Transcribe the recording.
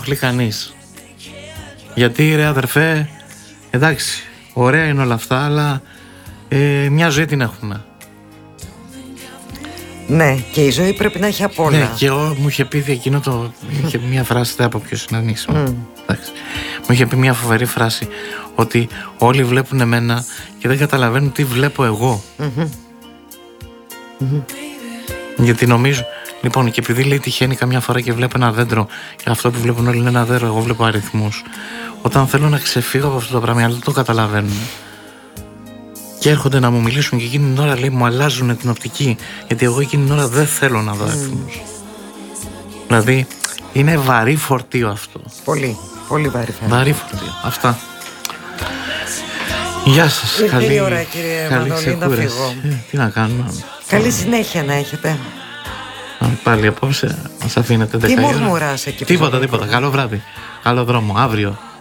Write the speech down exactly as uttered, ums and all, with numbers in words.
ενοχλεί κανείς. Γιατί ρε αδερφέ, εντάξει, ωραία είναι όλα αυτά, αλλά ε, μια ζωή την έχουμε. Ναι, και η ζωή πρέπει να έχει απ' όλα. Ναι, και εγώ, μου είχε πει εκείνο το. Είχε μια φράση, δεν από ποιος είναι ανήσιμο. Mm. Μου είχε πει μια φοβερή φράση, ότι όλοι βλέπουν εμένα και δεν καταλαβαίνουν τι βλέπω εγώ. Mm-hmm. Mm-hmm. Γιατί νομίζω. Λοιπόν, και επειδή λέει τυχαίνει καμιά φορά και βλέπω ένα δέντρο, και αυτό που βλέπουν όλοι είναι ένα δέντρο, εγώ βλέπω αριθμούς. Όταν θέλω να ξεφύγω από αυτό το πράγμα, αλλά δεν το καταλαβαίνουν. Και έρχονται να μου μιλήσουν και εκείνη την ώρα λέει μου αλλάζουν την οπτική, γιατί εγώ εκείνη την ώρα δεν θέλω να δω αριθμούς. Mm. Δηλαδή είναι βαρύ φορτίο αυτό. Πολύ, πολύ βαρύ φορτίο. Βαρύ φορτίο. Αυτά. Γεια σας. Ήρθε καλή, η ώρα, κύριε Μανώλη, να φύγω. Ε, τι να κάνουμε. Καλή συνέχεια να έχετε. Α, πάλι απόψε μας αφήνετε δεκαετία. Τι μουρμουράς εκεί. Τίποτα, τίποτα. Καλό βράδυ. Καλό δρόμο. Αύριο.